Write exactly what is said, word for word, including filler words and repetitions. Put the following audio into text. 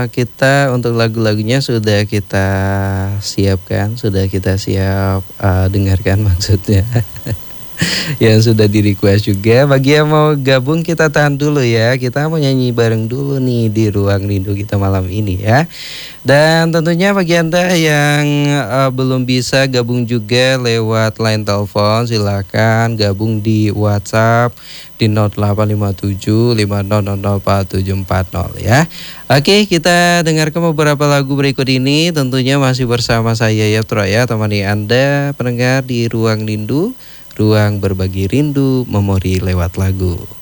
uh, kita untuk lagu-lagunya sudah kita siapkan, sudah kita siap uh, dengarkan maksudnya. Yang sudah di-request juga. Bagi yang mau gabung kita tahan dulu ya. Kita mau nyanyi bareng dulu nih di Ruang Rindu kita malam ini ya. Dan tentunya bagi Anda yang uh, belum bisa gabung juga lewat line telepon, silakan gabung di WhatsApp di nol delapan lima tujuh lima nol nol nol empat tujuh empat nol ya. Oke, kita dengarkan beberapa lagu berikut ini. Tentunya masih bersama saya ya Troya, temani Anda pendengar di Ruang Rindu, ruang berbagi rindu, memori lewat lagu.